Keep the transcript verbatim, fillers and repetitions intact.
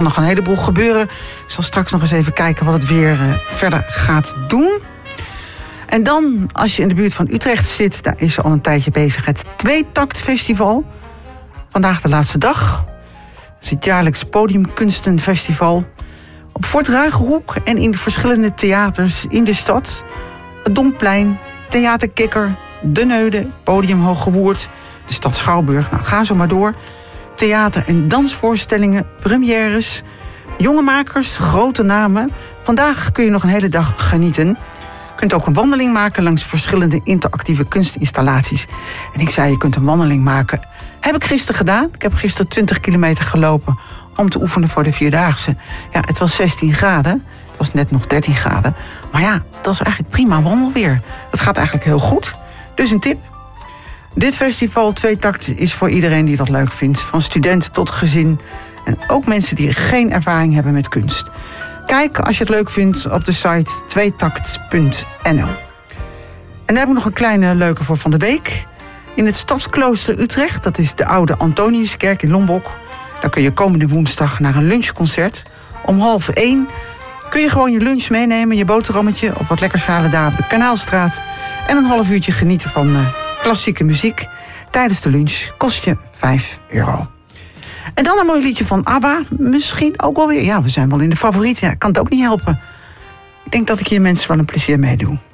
nog een heleboel gebeuren. Ik zal straks nog eens even kijken wat het weer uh, verder gaat doen. En dan, als je in de buurt van Utrecht zit, daar is al een tijdje bezig het Tweetakt Festival. Vandaag de laatste dag. Het is het jaarlijks Podiumkunstenfestival. Op Fort Ruigenhoek en in verschillende theaters in de stad. Het Domplein, Theater Kikker, De Neude, Podium Hooggewoerd, de stad Schouwburg. Nou, ga zo maar door. Theater- en dansvoorstellingen, premières, jonge makers, grote namen. Vandaag kun je nog een hele dag genieten. Je kunt ook een wandeling maken langs verschillende interactieve kunstinstallaties. En ik zei, je kunt een wandeling maken. Heb ik gisteren gedaan. Ik heb gisteren twintig kilometer gelopen om te oefenen voor de Vierdaagse. Ja, het was zestien graden. Het was net nog dertien graden. Maar ja, dat is eigenlijk prima wandelweer. Dat gaat eigenlijk heel goed. Dus een tip. Dit festival Tweetakt is voor iedereen die dat leuk vindt. Van student tot gezin. En ook mensen die geen ervaring hebben met kunst. Kijk, als je het leuk vindt, op de site tweetakt punt n l. En dan heb ik nog een kleine leuke voor van de week. In het Stadsklooster Utrecht, dat is de oude Antoniuskerk in Lombok. Daar kun je komende woensdag naar een lunchconcert. Om half één kun je gewoon je lunch meenemen, je boterhammetje of wat lekkers halen daar op de Kanaalstraat. En een half uurtje genieten van uh, klassieke muziek. Tijdens de lunch kost je vijf euro. En dan een mooi liedje van ABBA. Misschien ook wel weer. Ja, we zijn wel in de favorieten. Ja, ik kan het ook niet helpen. Ik denk dat ik hier mensen wel een plezier mee doe.